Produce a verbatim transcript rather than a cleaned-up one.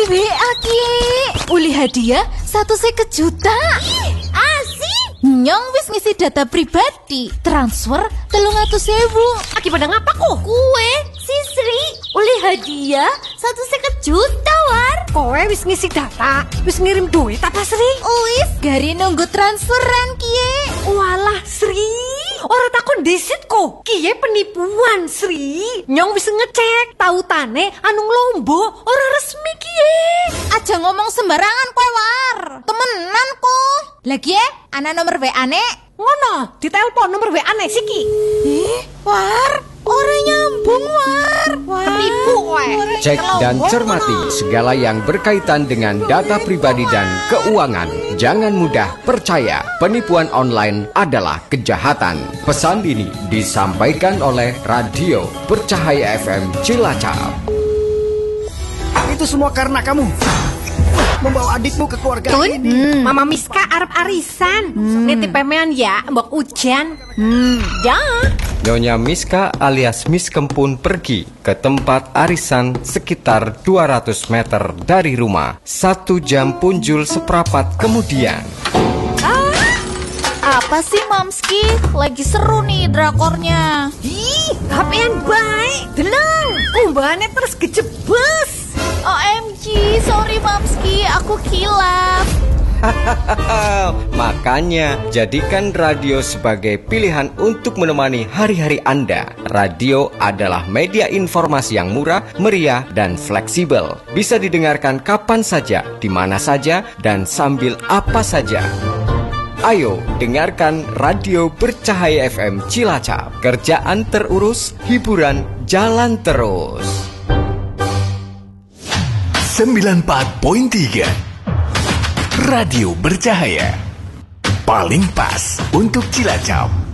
W A ki. Uli hadiah satu seket juta. Asik. Nyong wis ngisi data pribadi. Transfer telung atus sewu. Aki pada ngapa kok? Kue, si Sri, uli hadiah satu seket juta war. Kowe wis ngisi data, wis ngirim duit apa Sri? Wis gari nunggu transferan kie. Walah Sri, orang takon desit kok. Kie penipuan Sri. Nyong wis ngecek, tautane anu lombo orang resmi kie. Aja ngomong sembarangan kowe war. Temenan kok. Lagi ya, ana nomor W A nek. Ngono, ditelepon nomor W A nek siki. Eh, war, ora nyambung war. War. Penipu kowe. Cek dan cermati segala yang berkaitan dengan data pribadi dan keuangan. Jangan mudah percaya, penipuan online adalah kejahatan. Pesan ini disampaikan oleh Radio Bercahaya F M Cilacap. Itu semua karena kamu membawa adikmu ke keluarga Tun, ini. hmm. Mama Miska arep arisan. Hmm. Nitip pemean ya, mbok hujan. Hmm, ya. Nyonya Miska alias Miss Kempun pergi ke tempat arisan sekitar dua ratus meter dari rumah. Satu jam punjul seprapat kemudian. Apa sih Mamski? Lagi seru nih drakornya. Ih, H P-an baik. Deleng, umbane terus gejebes. O M G, sorry Mamski, aku kilap. Makanya, jadikan radio sebagai pilihan untuk menemani hari-hari Anda. Radio adalah media informasi yang murah, meriah, dan fleksibel. Bisa didengarkan kapan saja, di mana saja, dan sambil apa saja. Ayo, dengarkan Radio Bercahaya F M Cilacap. Kerjaan terurus, hiburan jalan terus. sembilan puluh empat koma tiga Radio Bercahaya. Paling pas untuk Cilacap.